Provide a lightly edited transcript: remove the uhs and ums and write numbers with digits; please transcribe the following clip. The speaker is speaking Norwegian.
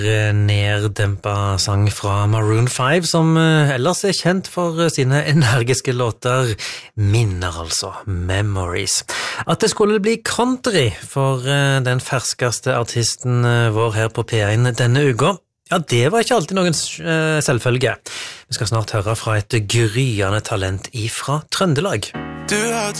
Neddempa sang fra Maroon 5, som ellers kjent for sine energiske låter, minner altså, Memories. At det skulle bli country for den ferskeste artisten vår her på P1 denne uka, ja, det var ikke alltid noen selvfølge. Vi skal snart høre fra et gryende talent ifra Trøndelag. Du har